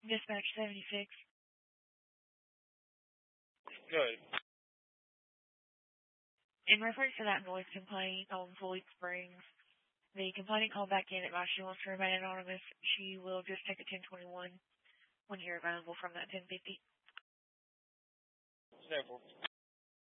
Dispatch 76. Good. In reference to that noise complaint on Floyd Springs, the complainant called back in advised she wants to remain anonymous. She will just take a 1021 when you're available from that 1050. Sample.